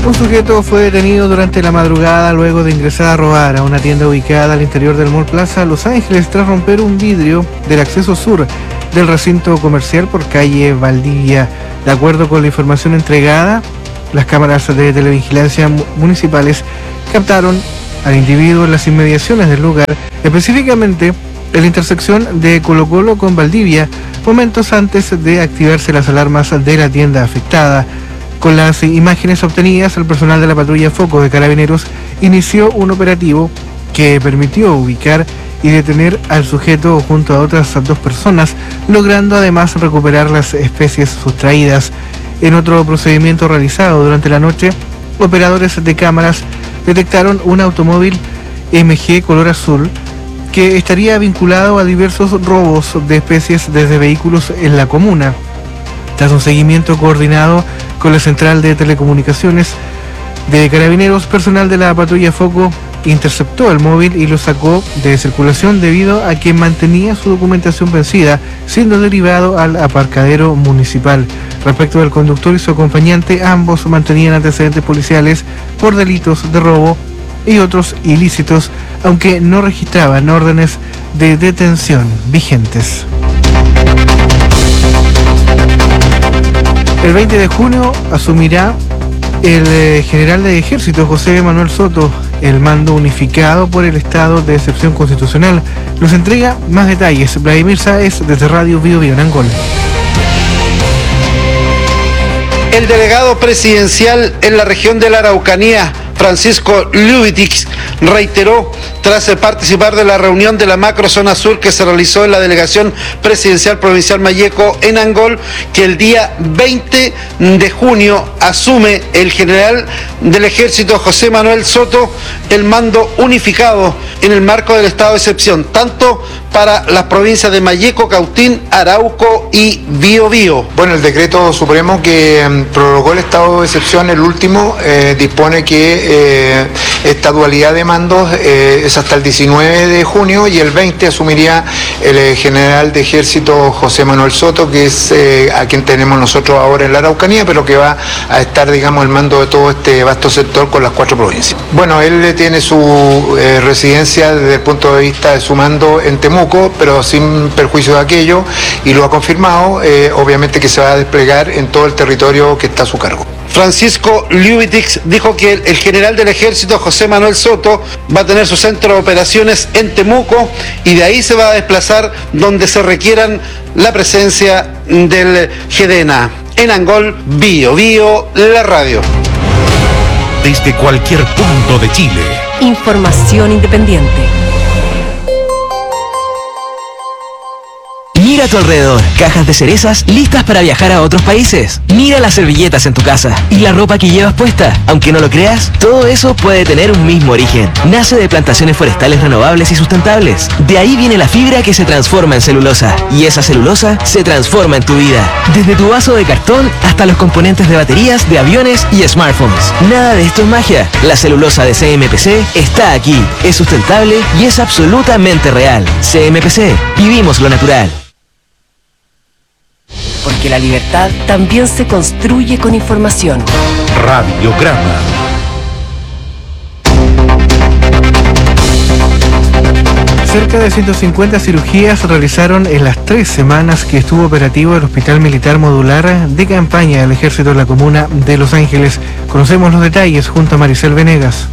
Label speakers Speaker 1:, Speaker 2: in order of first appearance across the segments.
Speaker 1: Un sujeto fue detenido durante la madrugada luego de ingresar a robar a una tienda ubicada al interior del Mall Plaza Los Ángeles tras romper un vidrio del acceso sur del recinto comercial por calle Valdivia. De acuerdo con la información entregada, las cámaras de televigilancia municipales captaron al individuo en las inmediaciones del lugar, específicamente en la intersección de Colo Colo con Valdivia, momentos antes de activarse las alarmas de la tienda afectada. Con las imágenes obtenidas, el personal de la patrulla Foco de Carabineros inició un operativo que permitió ubicar y detener al sujeto junto a otras 2 personas, logrando además recuperar las especies sustraídas. En otro procedimiento realizado durante la noche, operadores de cámaras detectaron un automóvil MG color azul que estaría vinculado a diversos robos de especies desde vehículos en la comuna. Tras un seguimiento coordinado con la central de telecomunicaciones de Carabineros, personal de la patrulla Foco interceptó el móvil y lo sacó de circulación debido a que mantenía su documentación vencida, siendo derivado al aparcadero municipal. Respecto del conductor y su acompañante, ambos mantenían antecedentes policiales por delitos de robo y otros ilícitos, aunque no registraban órdenes de detención vigentes. El 20 de junio asumirá el general de Ejército José Manuel Soto el mando unificado por el estado de excepción constitucional. Nos entrega más detalles Vladimir Sáez desde Radio Bio Bio en Angol.
Speaker 2: El delegado presidencial en la región de la Araucanía, Francisco Lluvitix, reiteró tras participar de la reunión de la macrozona sur que se realizó en la delegación presidencial provincial Malleco en Angol, que el día 20 de junio asume el general del ejército José Manuel Soto el mando unificado en el marco del estado de excepción, tanto para las provincias de Malleco, Cautín, Arauco y Biobío.
Speaker 3: Bueno, el decreto supremo que prorrogó el estado de excepción, el último, dispone que esta dualidad de mandos es hasta el 19 de junio y el 20 asumiría el general de ejército José Manuel Soto, que es a quien tenemos nosotros ahora en la Araucanía, pero que va a estar, digamos, al mando de todo este vasto sector con las 4 provincias. Bueno, él tiene su residencia desde el punto de vista de su mando en Temuco, pero sin perjuicio de aquello, y lo ha confirmado, obviamente que se va a desplegar en todo el territorio que está a su cargo.
Speaker 2: Francisco Lluvitix dijo que el general del ejército José Manuel Soto va a tener su centro de operaciones en Temuco y de ahí se va a desplazar donde se requieran la presencia del GEDENA. En Angol, Bio Bio, la radio.
Speaker 4: Desde cualquier punto de Chile.
Speaker 5: Información independiente.
Speaker 6: Mira a tu alrededor, cajas de cerezas listas para viajar a otros países. Mira las servilletas en tu casa y la ropa que llevas puesta. Aunque no lo creas, todo eso puede tener un mismo origen. Nace de plantaciones forestales renovables y sustentables. De ahí viene la fibra que se transforma en celulosa. Y esa celulosa se transforma en tu vida. Desde tu vaso de cartón hasta los componentes de baterías, de aviones y smartphones. Nada de esto es magia. La celulosa de CMPC está aquí. Es sustentable y es absolutamente real. CMPC. Vivimos lo natural.
Speaker 5: Porque la libertad también se construye con información.
Speaker 4: Radiograma.
Speaker 1: Cerca de 150 cirugías se realizaron en las 3 semanas que estuvo operativo el Hospital Militar Modular de campaña del Ejército de la Comuna de Los Ángeles. Conocemos los detalles junto a Maricel Venegas.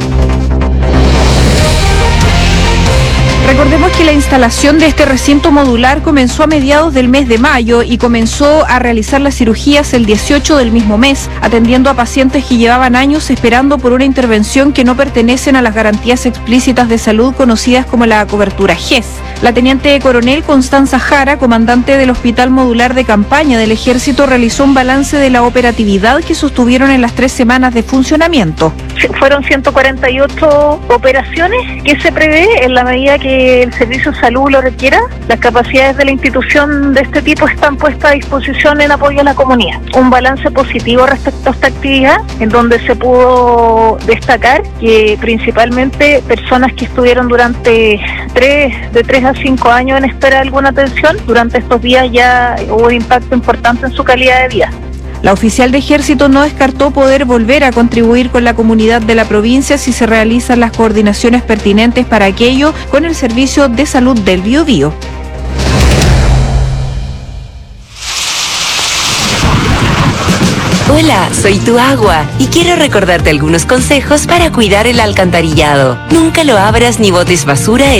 Speaker 7: Recordemos que la instalación de este recinto modular comenzó a mediados del mes de mayo y comenzó a realizar las cirugías el 18 del mismo mes, atendiendo a pacientes que llevaban años esperando por una intervención que no pertenecen a las garantías explícitas de salud conocidas como la cobertura GES. La teniente coronel Constanza Jara, comandante del Hospital Modular de Campaña del Ejército, realizó un balance de la operatividad que sostuvieron en las 3 semanas de funcionamiento.
Speaker 8: Fueron 148 operaciones que se prevé en la medida que el Servicio de Salud lo requiera. Las capacidades de la institución de este tipo están puestas a disposición en apoyo a la comunidad. Un balance positivo respecto a esta actividad, en donde se pudo destacar que principalmente personas que estuvieron durante de 3 a 5 años en espera de alguna atención, durante estos días ya hubo un impacto importante en su calidad de vida.
Speaker 7: La oficial de Ejército no descartó poder volver a contribuir con la comunidad de la provincia si se realizan las coordinaciones pertinentes para aquello con el Servicio de Salud del Biobío.
Speaker 5: Hola, soy tu agua y quiero recordarte algunos consejos para cuidar el alcantarillado. Nunca lo abras ni botes basura